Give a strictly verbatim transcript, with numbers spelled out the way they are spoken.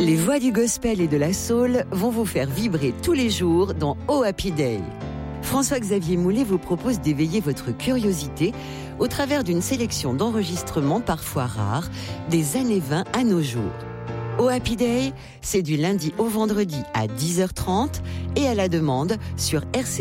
Les voix du gospel et de la soul vont vous faire vibrer tous les jours dans Oh Happy Day. François-Xavier Moulet vous propose d'éveiller votre curiosité au travers d'une sélection d'enregistrements parfois rares des années vingt à nos jours. Oh Happy Day, c'est du lundi au vendredi à dix heures trente et à la demande sur R C.